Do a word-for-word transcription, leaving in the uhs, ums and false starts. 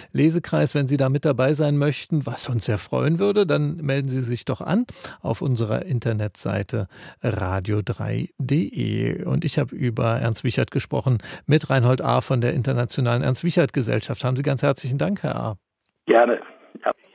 Lesekreis. Wenn Sie da mit dabei sein möchten, was uns sehr freuen würde, dann melden Sie sich doch an auf unserer Internetseite radio drei punkt de. Und ich habe über Ernst Wiechert gesprochen mit Reinhold Ahr von der Internationalen Ernst-Wiechert-Gesellschaft. Haben Sie ganz herzlichen Dank, Herr Ahr. Gerne. Ja.